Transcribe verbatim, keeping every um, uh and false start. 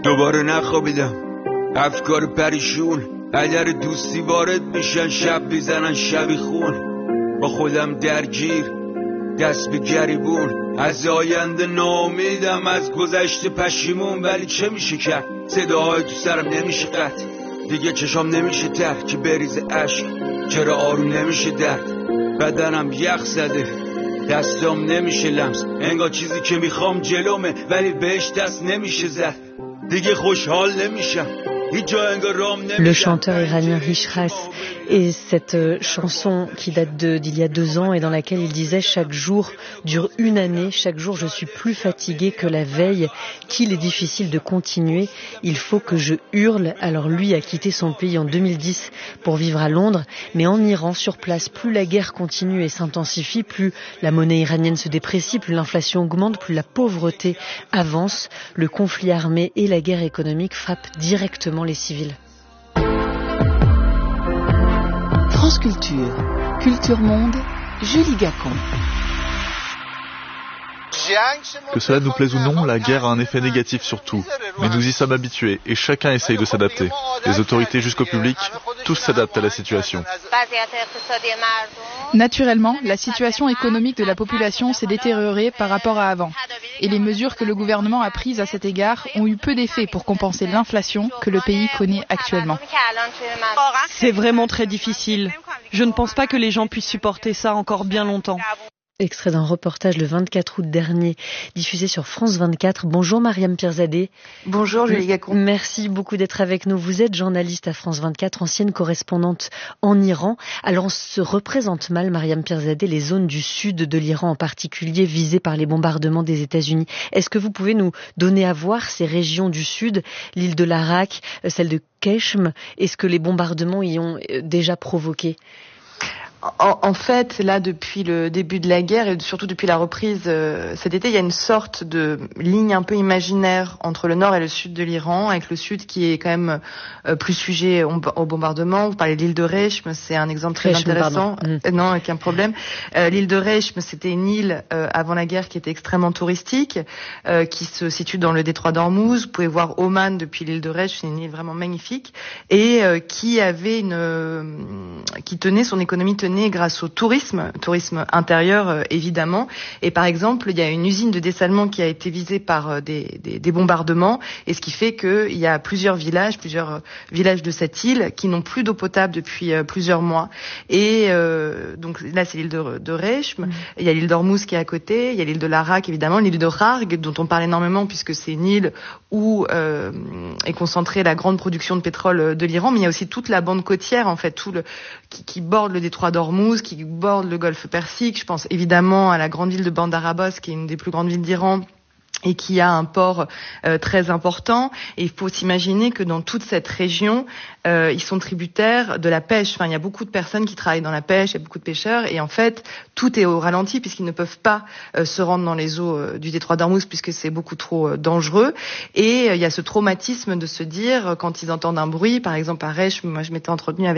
دوباره نخوابیدم افکار پریشون اگر دوستی وارد میشن شب میزنن شبی خون با خودم درگیر دست به گریبون از آینده ناامیدم از گذشته پشیمون ولی چه میشه کرد صداهای تو سرم نمیشه قطع دیگه چشام نمیشه تر که بریز عشق چرا آروم نمیشه درد بدنم یخ زده دستام نمیشه لمس انگار چیزی که میخوام جلومه ولی بهش دست نمیشه زد دیگه خوشحال نمیشم Le chanteur iranien Hishras et cette chanson qui date de, d'il y a deux ans et dans laquelle il disait chaque jour dure une année, chaque jour je suis plus fatigué que la veille, qu'il est difficile de continuer, il faut que je hurle. Alors lui a quitté son pays en deux mille dix pour vivre à Londres, mais en Iran, sur place, plus la guerre continue et s'intensifie, plus la monnaie iranienne se déprécie, plus l'inflation augmente, plus la pauvreté avance, le conflit armé et la guerre économique frappent directement les civils. France Culture, Culture Monde, Julie Gacon. Que cela nous plaise ou non, la guerre a un effet négatif sur tout. Mais nous y sommes habitués et chacun essaye de s'adapter. Les autorités jusqu'au public, tous s'adaptent à la situation. Naturellement, la situation économique de la population s'est détériorée par rapport à avant. Et les mesures que le gouvernement a prises à cet égard ont eu peu d'effet pour compenser l'inflation que le pays connaît actuellement. C'est vraiment très difficile. Je ne pense pas que les gens puissent supporter ça encore bien longtemps. Extrait d'un reportage le vingt-quatre août dernier, diffusé sur France vingt-quatre. Bonjour Mariam Pirzadeh. Bonjour Julie Gacon. Merci beaucoup d'être avec nous. Vous êtes journaliste à France vingt-quatre, ancienne correspondante en Iran. Alors on se représente mal, Mariam Pirzadeh, les zones du sud de l'Iran en particulier visées par les bombardements des États-Unis. Est-ce que vous pouvez nous donner à voir ces régions du sud, l'île de l'Arak, celle de Keshm? Est-ce que les bombardements y ont déjà provoqué? En, en fait, là, depuis le début de la guerre et surtout depuis la reprise euh, cet été, il y a une sorte de ligne un peu imaginaire entre le nord et le sud de l'Iran, avec le sud qui est quand même euh, plus sujet au, au bombardement. Vous parlez de l'île de Reshm, c'est un exemple très Reshm, intéressant. Euh, non, aucun problème. Euh, l'île de Reshm, c'était une île euh, avant la guerre qui était extrêmement touristique, euh, qui se situe dans le détroit d'Ormuz. Vous pouvez voir Oman depuis l'île de Reshm, c'est une île vraiment magnifique et euh, qui avait une, euh, qui tenait son économie tenait grâce au tourisme, tourisme intérieur euh, évidemment. Et par exemple, il y a une usine de dessalement qui a été visée par euh, des, des, des bombardements, et ce qui fait qu'il y a plusieurs villages, plusieurs euh, villages de cette île qui n'ont plus d'eau potable depuis euh, plusieurs mois. Et euh, donc là, c'est l'île de, de Reshm. Mmh. Il y a l'île d'Ormuz qui est à côté. Il y a l'île de l'Arak évidemment, l'île de Kharg dont on parle énormément puisque c'est une île où euh, est concentrée la grande production de pétrole de l'Iran. Mais il y a aussi toute la bande côtière en fait, tout le qui, qui borde le détroit d'Ormuz, qui borde le golfe Persique. Je pense évidemment à la grande ville de Bandar Abbas, qui est une des plus grandes villes d'Iran et qui a un port euh, très important. Et il faut s'imaginer que dans toute cette région, euh, ils sont tributaires de la pêche. Enfin, il y a beaucoup de personnes qui travaillent dans la pêche, il y a beaucoup de pêcheurs, et en fait, tout est au ralenti puisqu'ils ne peuvent pas euh, se rendre dans les eaux euh, du détroit d'Ormuz puisque c'est beaucoup trop euh, dangereux. Et euh, il y a ce traumatisme de se dire, quand ils entendent un bruit, par exemple à Reshm, moi je m'étais entretenue avec